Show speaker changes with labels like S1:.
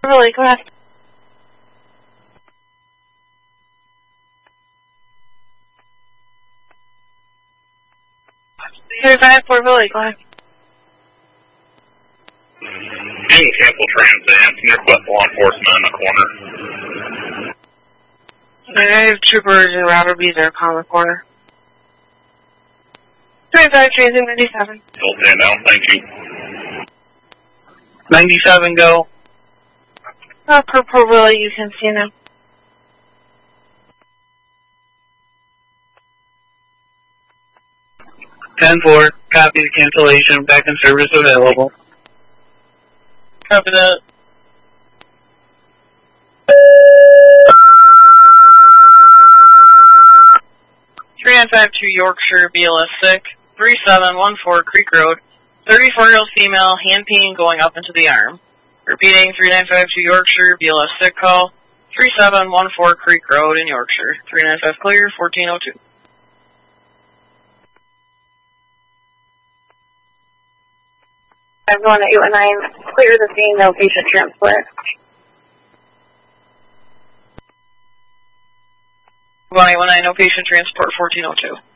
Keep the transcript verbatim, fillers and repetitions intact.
S1: Really, go ahead. thirty-five, Fort Valley, go ahead.
S2: Any cancel transit, can you request law enforcement in the corner?
S1: I have troopers and router B's are on the corner. thirty-five, transit ninety-seven.
S2: Still stand down, thank you.
S3: ninety-seven, go.
S1: Uh, per Fort Valley, you can see now.
S3: ten four, copy the cancellation, back in service available.
S1: Copy that. three nine five two Yorkshire, B L S sick, three seven one four Creek Road, thirty-four-year-old female, hand pain going up into the arm. Repeating, three nine five two Yorkshire, B L S sick call, three seven one four Creek Road in Yorkshire, three nine five clear, fourteen oh two.
S4: Everyone at eight one nine, clear the scene, no patient transport.
S1: one eight one nine, no patient transport, fourteen oh two.